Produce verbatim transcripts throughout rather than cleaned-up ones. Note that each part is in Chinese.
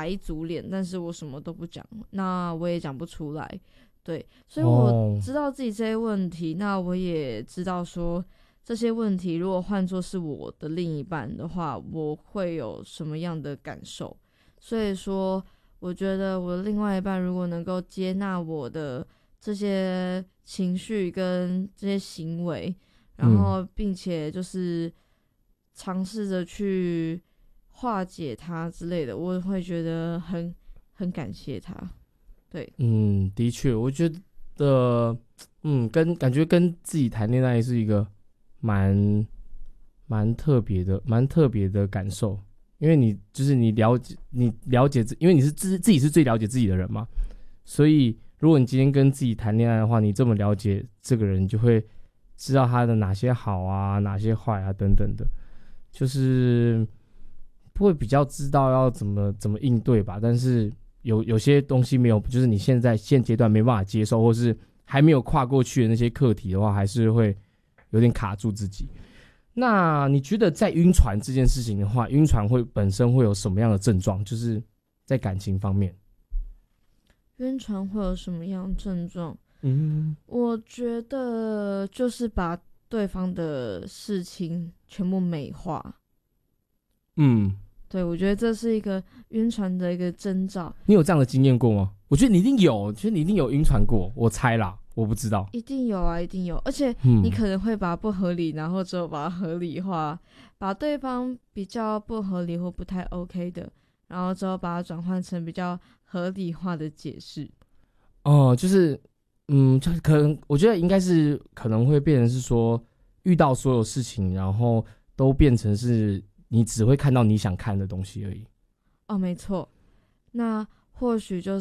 摆一组脸，但是我什么都不讲，那我也讲不出来。对，所以我知道自己这些问题，哦、那我也知道说这些问题如果换作是我的另一半的话，我会有什么样的感受。所以说我觉得我的另外一半如果能够接纳我的这些情绪跟这些行为，然后并且就是尝试着去化解它之类的，我会觉得很很感谢他。对， 嗯，的确，我觉得，嗯，跟感觉跟自己谈恋爱是一个蛮蛮特别的、蛮特别的感受，因为你就是你了解，你了解自，因为你是自自己是最了解自己的人嘛，所以如果你今天跟自己谈恋爱的话，你这么了解这个人，你就会知道他的哪些好啊，哪些坏啊等等的，就是会比较知道要怎么怎么应对吧，但是。有有些东西没有，就是你现在现阶段没办法接受，或是还没有跨过去的那些课题的话，还是会有点卡住自己。那你觉得在晕船这件事情的话，晕船会本身会有什么样的症状？就是在感情方面， 晕船会有什么样的症状？ 嗯， 我觉得就是把对方的事情全部美化。 嗯。 对，我觉得这是一个晕船的一个征兆。 你有这样的经验过吗？我觉得你一定有，我觉得你一定有晕船过，我猜啦，我不知道。 一定有啊，一定有，而且你可能会把不合理，然后之后把它合理化，把对方比较不合理或不太 OK 的，然后之后把它转换成比较合理化的解释。 哦，就是，嗯，就可能我觉得应该是可能会变成是说，遇到所有事情，然后都变成是。你只会看到你想看的东西而已。 哦，没错。那或许就是，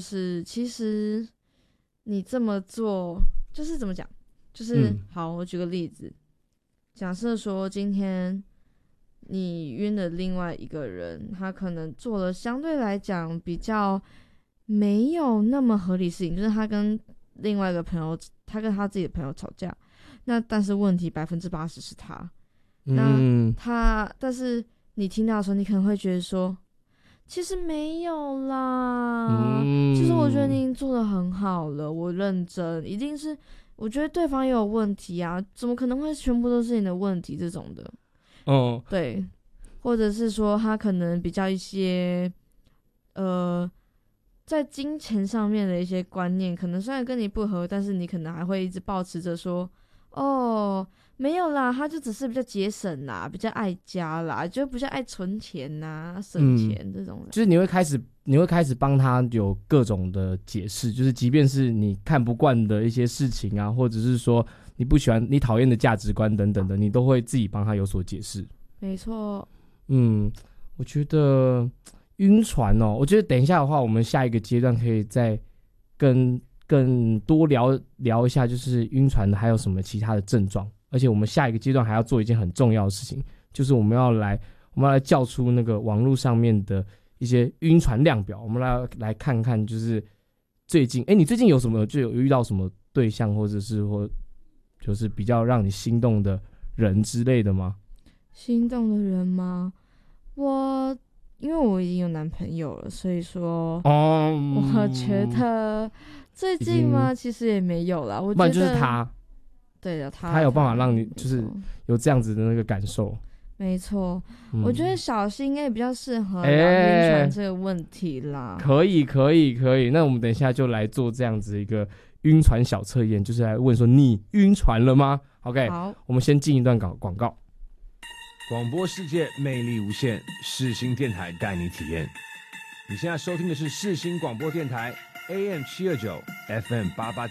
其实你这么做，就是怎么讲？就是、嗯、好，我举个例子，假设说今天你晕的另外一个人，他可能做了相对来讲比较没有那么合理事情，就是他跟另外一个朋友，他跟他自己的朋友吵架，那但是问题百分之八十是他， 嗯、 那他但是。你听到的时候，你可能会觉得说，其实没有啦，嗯、其实我觉得你已经做得很好了，我认真，一定是我觉得对方也有问题啊，怎么可能会全部都是你的问题这种的？ 哦， 对，或者是说他可能比较一些，呃，在金钱上面的一些观念，可能虽然跟你不合，但是你可能还会一直抱持着说，哦。没有啦，他就只是比较节省啦，比较爱家啦，就比较爱存钱呐、省钱这种的、嗯。 就是你会开始，你会开始帮他有各种的解释，就是即便是你看不惯的一些事情啊，或者是说你不喜欢、你讨厌的价值观等等的，你都会自己帮他有所解释。 没错。 嗯，我觉得晕船哦，我觉得等一下的话，我们下一个阶段可以再跟更多聊聊一下，就是晕船的还有什么其他的症状。而且我们下一个阶段还要做一件很重要的事情，就是我们要来，我们要来叫出那个网络上面的一些晕船量表，我们来来看看，就是最近，哎，你最近有什么就有遇到什么对象，或者是或就是比较让你心动的人之类的吗？ 心动的人吗？我因为我已经有男朋友了，所以说，哦，我觉得最近嘛，其实也没有啦。我觉得，不然就是他。对的，他他有办法让你就是有这样子的那个感受。 没错、嗯，我觉得小新应该比较适合聊晕船这个问题啦、欸。 可以，可以，可以。那我们等一下就来做这样子一个晕船小测验，就是来问说你晕船了吗 ？OK， 好，我们先进一段广告。 广播世界魅力无限，世新电台带你体验。你现在收听的是世新广播电台 A M 七二九 F M 八八点